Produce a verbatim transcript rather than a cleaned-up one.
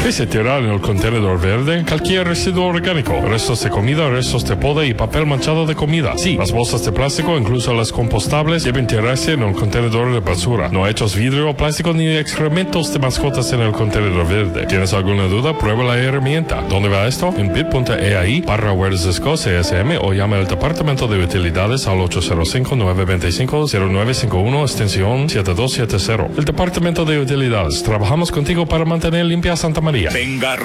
Pese tirar en el contenedor verde cualquier residuo orgánico, restos de comida, restos de poda y papel manchado de comida. Sí, las bolsas de plástico, incluso las compostables, deben tirarse en un contenedor de basura. No hechos vidrio, plástico ni excrementos de mascotas en el contenedor verde. ¿Tienes alguna duda? Prueba la herramienta. ¿Dónde va esto? En bit.ai barra Wersesco C S M o llama al departamento de utilidades al ocho cero cinco, nueve dos cinco, cero nueve cinco uno extensión siete dos siete cero. El departamento de utilidades. Trabajamos contigo para mantener limpia Santa María. Venga,